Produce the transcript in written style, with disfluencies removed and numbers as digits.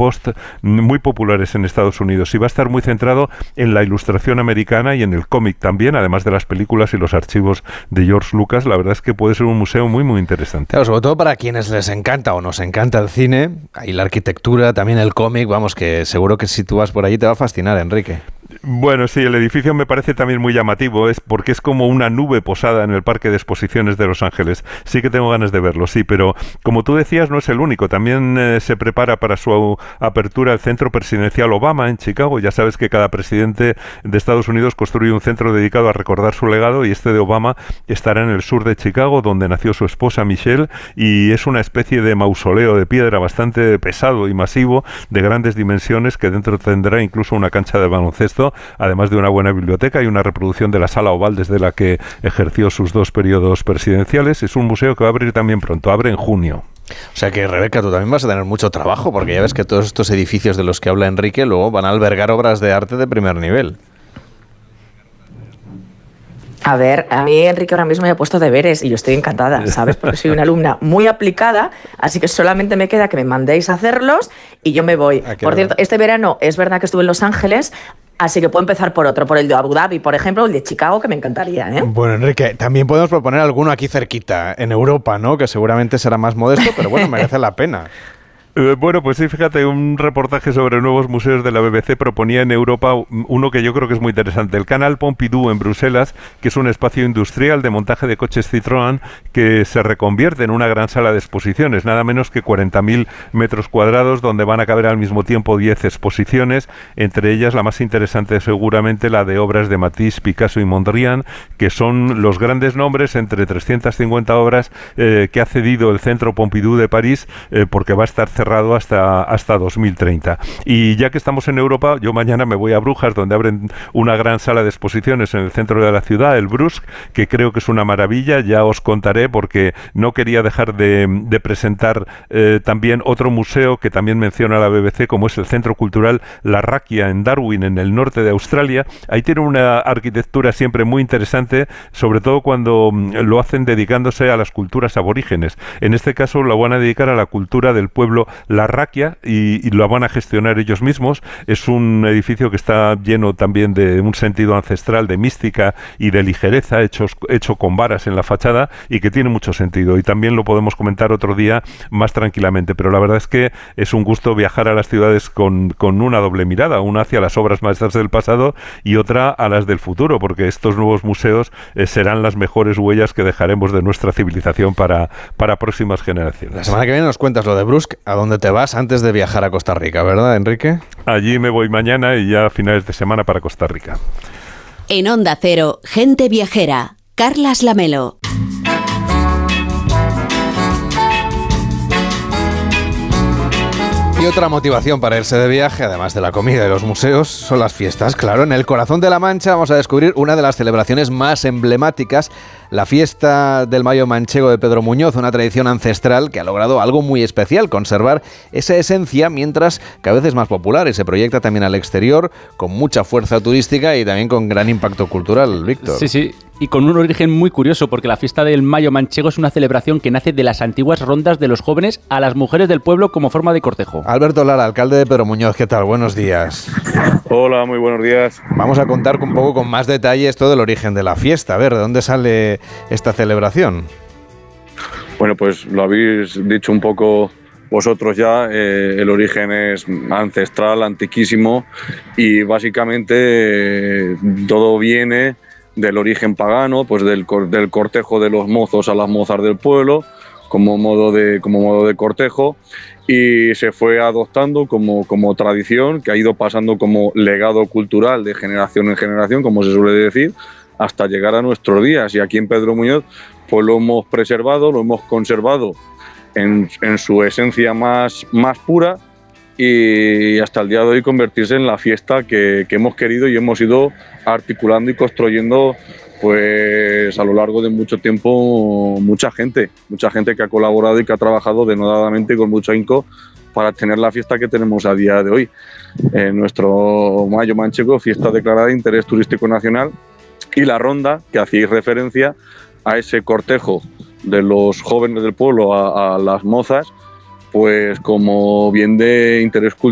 Post muy populares en Estados Unidos, y va a estar muy centrado en la ilustración americana y en el cómic también, además de las películas y los archivos de George Lucas. La verdad es que puede ser un museo muy, muy interesante. Claro, sobre todo para quienes les encanta o nos encanta el cine, y la arquitectura, también el cómic, vamos, que seguro que si tú vas por allí te va a fascinar, Enrique. Bueno, sí, el edificio me parece también muy llamativo, es porque es como una nube posada en el Parque de Exposiciones de Los Ángeles. Sí que tengo ganas de verlo, sí, pero como tú decías, no es el único. También se prepara para su apertura el Centro Presidencial Obama en Chicago. Ya sabes que cada presidente de Estados Unidos construye un centro dedicado a recordar su legado, y este de Obama estará en el sur de Chicago, donde nació su esposa Michelle, y es una especie de mausoleo de piedra bastante pesado y masivo, de grandes dimensiones, que dentro tendrá incluso una cancha de baloncesto, además de una buena biblioteca y una reproducción de la sala oval desde la que ejerció sus 2 periodos presidenciales. Es un museo que va a abrir también pronto, abre en junio. O sea que, Rebeca, tú también vas a tener mucho trabajo, porque ya ves que todos estos edificios de los que habla Enrique luego van a albergar obras de arte de primer nivel. A ver, a mí Enrique ahora mismo me ha puesto deberes y yo estoy encantada, ¿sabes? Porque soy una alumna muy aplicada, así que solamente me queda que me mandéis a hacerlos y yo me voy. Por cierto, este verano es verdad que estuve en Los Ángeles, así que puedo empezar por otro, por el de Abu Dhabi, por ejemplo, o el de Chicago, que me encantaría, ¿eh? Bueno, Enrique, también podemos proponer alguno aquí cerquita, en Europa, ¿no? Que seguramente será más modesto, pero bueno, merece la pena. Bueno, pues sí, fíjate, un reportaje sobre nuevos museos de la BBC proponía en Europa uno que yo creo que es muy interesante, el Canal Pompidou en Bruselas, que es un espacio industrial de montaje de coches Citroën que se reconvierte en una gran sala de exposiciones, nada menos que 40.000 metros cuadrados, donde van a caber al mismo tiempo 10 exposiciones, entre ellas la más interesante seguramente la de obras de Matisse, Picasso y Mondrian, que son los grandes nombres entre 350 obras que ha cedido el Centro Pompidou de París, porque va a estar cerrado hasta 2030. Y ya que estamos en Europa, yo mañana me voy a Brujas, donde abren una gran sala de exposiciones en el centro de la ciudad, el Brusk, que creo que es una maravilla. Ya os contaré, porque no quería dejar de presentar también otro museo que también menciona la BBC, como es el Centro Cultural La Raquia en Darwin, en el norte de Australia. Ahí tiene una arquitectura siempre muy interesante, sobre todo cuando lo hacen dedicándose a las culturas aborígenes. En este caso lo van a dedicar a la cultura del pueblo La Raquia y lo van a gestionar ellos mismos. Es un edificio que está lleno también de un sentido ancestral, de mística y de ligereza, hecho con varas en la fachada, y que tiene mucho sentido. Y también lo podemos comentar otro día más tranquilamente, pero la verdad es que es un gusto viajar a las ciudades con una doble mirada, una hacia las obras maestras del pasado y otra a las del futuro, porque estos nuevos museos serán las mejores huellas que dejaremos de nuestra civilización para próximas generaciones. La semana que viene nos cuentas lo de Brusk, a dónde te vas antes de viajar a Costa Rica, ¿verdad, Enrique? Allí me voy mañana y ya a finales de semana para Costa Rica. En Onda Cero, Gente Viajera, Carlas Lamelo. Y otra motivación para irse de viaje, además de la comida y los museos, son las fiestas. Claro, en el corazón de La Mancha vamos a descubrir una de las celebraciones más emblemáticas, la fiesta del Mayo Manchego de Pedro Muñoz, una tradición ancestral que ha logrado algo muy especial, conservar esa esencia mientras cada vez es más popular y se proyecta también al exterior con mucha fuerza turística y también con gran impacto cultural, Víctor. Sí. Y con un origen muy curioso, porque la fiesta del Mayo Manchego es una celebración que nace de las antiguas rondas de los jóvenes a las mujeres del pueblo como forma de cortejo. Alberto Lara, alcalde de Pedro Muñoz, ¿qué tal? Buenos días. Hola, muy buenos días. Vamos a contar un poco con más detalles todo el origen de la fiesta. A ver, ¿de dónde sale esta celebración? Bueno, pues lo habéis dicho un poco vosotros ya, el origen es ancestral, antiquísimo, y básicamente todo viene del origen pagano, pues del cortejo de los mozos a las mozas del pueblo, como modo de cortejo, y se fue adoptando como tradición, que ha ido pasando como legado cultural de generación en generación, como se suele decir, hasta llegar a nuestros días. Y aquí en Pedro Muñoz pues lo hemos preservado, lo hemos conservado en su esencia más pura, y hasta el día de hoy convertirse en la fiesta que hemos querido y hemos ido articulando y construyendo pues a lo largo de mucho tiempo. Mucha gente que ha colaborado y que ha trabajado denodadamente y con mucho ahínco para tener la fiesta que tenemos a día de hoy. Nuestro Mayo Manchego, fiesta declarada de interés turístico nacional, y la ronda, que hacéis referencia a ese cortejo de los jóvenes del pueblo a las mozas, pues como bien de interés cultural